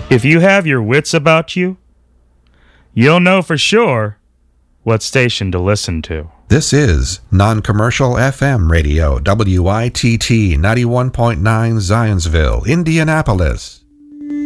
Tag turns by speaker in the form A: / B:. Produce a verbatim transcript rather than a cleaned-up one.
A: If you have your wits about you, you'll know for sure what station to listen to.
B: This is Non-Commercial F M Radio, W I T T ninety-one point nine Zionsville, Indianapolis.